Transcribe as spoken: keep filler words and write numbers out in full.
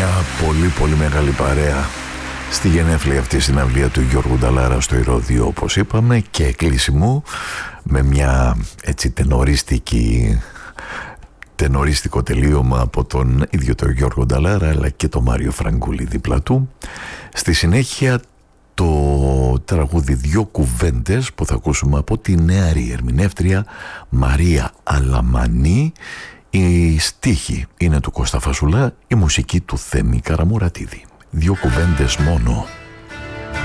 Μια πολύ πολύ μεγάλη παρέα στη γενέφλια αυτή συναυλία του Γιώργου Νταλάρα στο Ηρώδειο, όπως είπαμε, και κλείσιμο με μια έτσι τενορίστικη τενορίστικο τελείωμα από τον ίδιο τον Γιώργο Νταλάρα αλλά και τον Μάριο Φραγκούλη δίπλα του. Στη συνέχεια το τραγούδι «Δυο κουβέντες» που θα ακούσουμε από τη νεαρή ερμηνεύτρια Μαρία Αλαμανή. Η στίχη είναι του Κώστα Φασουλά, η μουσική του Θέμη Καραμουρατίδη. Δυο κουβέντες μόνο.